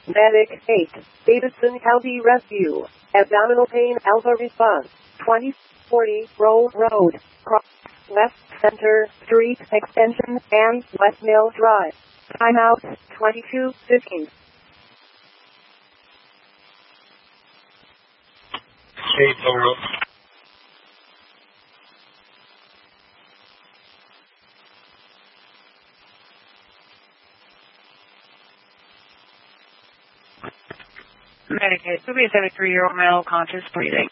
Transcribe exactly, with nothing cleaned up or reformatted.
Medic eight, Davidson County Rescue. Abdominal pain, alpha response. twenty forty, Roll Road. Cross, West Center, Street Extension, and West Mill Drive. Timeout, twenty-two fifteen. Okay, Toro. Medicaid, could be a seventy-three-year-old male, conscious, breathing.